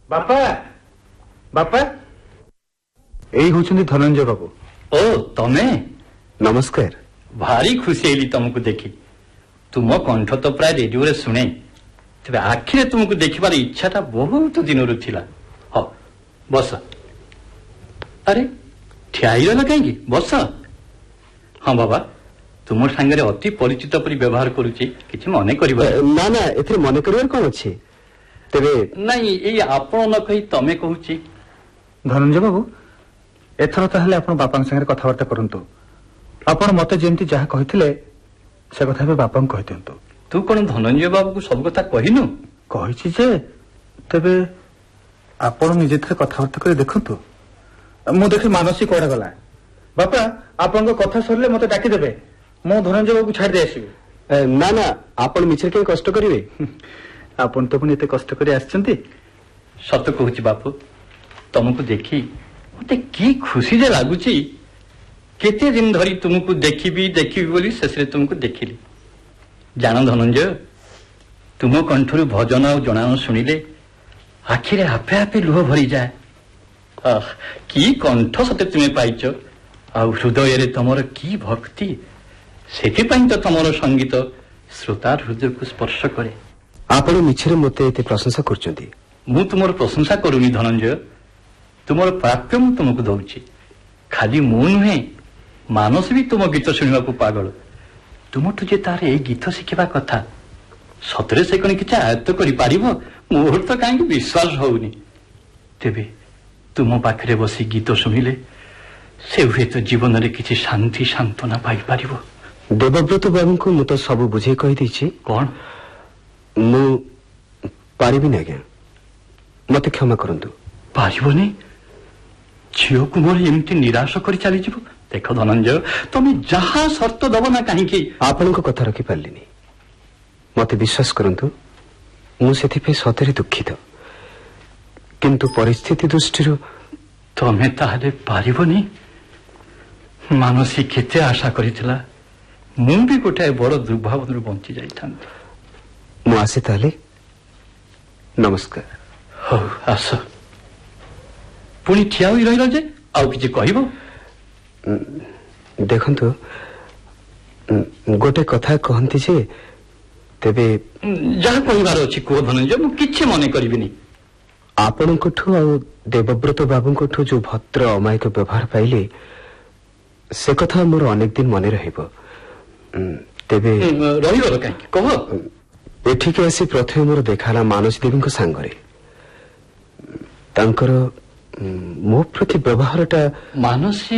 ବାପା ବାପା ଏଇ ହଉଛନ୍ତି ଧନଞ୍ଜୟ ବାବୁ। ଓ ତମେ? ନମସ୍କାର। ଭାରି ଖୁସି ହେଲି ତମକୁ ଦେଖି। ତୁମ କଣ୍ଠ ତ ପ୍ରାୟ ରେଡିଓରେ ଶୁଣେ, ତେବେ ଆଖିରେ ତୁମକୁ ଦେଖିବାର ଇଚ୍ଛାଟା ବହୁତ ଦିନରୁ ଥିଲା। ହଉ ବସ। ଆରେ ଠିଆ ହେଇଗଲ କାହିଁକି? ବସ। ହଁ ବାବା, ତୁମ ସାଙ୍ଗରେ ଅତି ପରିଚିତ ପରି ବ୍ୟବହାର କରୁଛି, କିଛି ମନେ କରିବ ନା ନା, ଏଥିରେ ମନେ କରିବାର କଣ ଅଛି? ତେବେ ନାଇଁ, ଏଇ ଆପଣ ନ କହି ତମେ କହୁଛି। ଧନଞ୍ଜୟ ବାବୁ, ଏଥର ତାହେଲେ ଆପଣ ବାପାଙ୍କ ସାଙ୍ଗରେ କଥାବାର୍ତ୍ତା କରନ୍ତୁ। ଆପଣ ମତେ ଯେମିତି ଯାହା କହିଥିଲେ ସେ କଥା ଏବେ ବାପାଙ୍କୁ କହିଦିଅନ୍ତୁ। ତୁ କଣ ଧନଞ୍ଜୟ ବାବୁକୁ ସବୁ କଥା କହିନୁ? କହିଛି ଯେ, ତେବେ ଆପଣ ନିଜେ ଥରେ କଥାବାର୍ତ୍ତା କରି ଦେଖନ୍ତୁ। ମୁଁ ଦେଖି ମାନସୀ କୁଆଡେ ଗଲା। ବାପା, ଆପଣଙ୍କ କଥା ସରିଲେ ମତେ ଡାକିଦେବେ, ମୁଁ ଧନଞ୍ଜୟ ବାବୁକୁ ଛାଡିଦେଇ ଆସିବି। ନା ନା, ଆପଣ ମିଛରେ କାହିଁ କଷ୍ଟ କରିବେ? ଆପଣ ତ ପୁଣି ଏତେ କଷ୍ଟ କରି ଆସିଛନ୍ତି। ସତ କହୁଛି ବାପୁ, ତମକୁ ଦେଖି ମତେ କି ଖୁସି ଯେ ଲାଗୁଛି। କେତେ ଦିନ ଧରି ତୁମକୁ ଦେଖିବି ଦେଖିବି ବୋଲି ଶେଷରେ ତୁମକୁ ଦେଖିଲି। ଜାଣ ଧନଞ୍ଜୟ, ତୁମ କଣ୍ଠରୁ ଭଜନ ଆଉ ଜଣାଣ ଶୁଣିଲେ ଆଖିରେ ଆପେ ଆପେ ଲୁହ ଭରିଯାଏ। କି କଣ୍ଠ ସତେ ତୁମେ ପାଇଛ, ଆଉ ହୃଦୟରେ ତମର କି ଭକ୍ତି। ସେଥିପାଇଁ ତ ତମର ସଙ୍ଗୀତ ଶ୍ରୋତାର ହୃଦୟକୁ ସ୍ପର୍ଶ କରେ। ଆପଣ ମିଛରେ ମତେ ଏତେ ପ୍ରଶଂସା କରୁଛନ୍ତି। ମୁଁ ତୁମର ପ୍ରଶଂସା କରୁନି ଧନଞ୍ଜୟ, ତୁମର ପ୍ରାପ୍ୟ ମୁଁ ତୁମକୁ ଦଉଛି। ଖାଲି ମୁଁ ନୁହେଁ, ମାନସ ବି ତୁମ ଗୀତ ଶୁଣିବାକୁ ପାଗଳ। ତୁମଠୁ ଯେ ତାର ଏଇ ଗୀତ ଶିଖିବା କଥା, ସତରେ ସେ କଣ କିଛି ଆୟତ୍ତ କରିପାରିବ? ମୋର ତ କାହିଁକି ବିଶ୍ୱାସ ହଉନି। ତେବେ ତୁମ ପାଖରେ ବସି ଗୀତ ଶୁଣିଲେ ସେ ହୁଏତ ଜୀବନରେ କିଛି ଶାନ୍ତି ସାନ୍ତ୍ୱନା ପାଇପାରିବ। ଦେବବ୍ରତ ବାବୁଙ୍କୁ ମୁଁ ତ ସବୁ ବୁଝେଇ କହିଦେଇଛି। କଣ? ମୁଁ ପାରିବିନି ଆଜ୍ଞା, ମତେ କ୍ଷମା କରନ୍ତୁ। ପାରିବନି? ଝିଅକୁ ମୋର ଏମିତି ନିରାଶ କରି ଚାଲିଯିବ? ଦେଖ ଧନଞ୍ଜୟ, ତମେ ଯାହା ସର୍ତ୍ତ ଦବ ନା କାହିଁକି, ଆପଣଙ୍କ କଥା ରଖିପାରିଲିନି। ମତେ ବିଶ୍ୱାସ କରନ୍ତୁ, ମୁଁ ସେଥିପାଇଁ ସତରେ ଦୁଃଖିତ। କିନ୍ତୁ ପରିସ୍ଥିତି ଦୃଷ୍ଟିରୁ ତମେ ତାହେଲେ ପାରିବନି? ମାନସୀ କେତେ ଆଶା କରିଥିଲା, ମୁଁ ବି ଗୋଟାଏ ବଡ ଦୁର୍ଭାବନାରୁ ବଞ୍ଚି ଯାଇଥାନ୍ତି। ମୁଁ ଆସେ ତାହେଲେ। ନମସ୍କାର। ହଉ ଆସ। ପୁଣି ଠିଆ ହୋଇ ରହିଲ ଯେ, ଆଉ କିଛି କହିବ? ଦେଖନ୍ତୁ, ଗୋଟେ କଥା କହନ୍ତି ଯେ, ତେବେ ଯାହା କହିବାର ଅଛି କୁହ ଧନଞ୍ଜୟ, ମୁଁ କିଛି ମନେ କରିବିନି। ଆପଣଙ୍କଠୁ ଆଉ ଦେବବ୍ରତ ବାବୁଙ୍କଠୁ ଯୋଉ ଭଦ୍ର ଅମାୟିକ ବ୍ୟବହାର ପାଇଲି, ସେ କଥା ମୋର ଅନେକ ଦିନ ମନେ ରହିବ। ତେବେ ରହିଗଲ କାହିଁକି କହ? ଏଠିକି ଆସି ପ୍ରଥମେ ମୋର ଦେଖା ହେଲା ମାନସୀ ଦେବୀଙ୍କ ସାଙ୍ଗରେ। ତାଙ୍କର ମୋ ପ୍ରତି ବ୍ୟବହାରଟା ମାନସୀ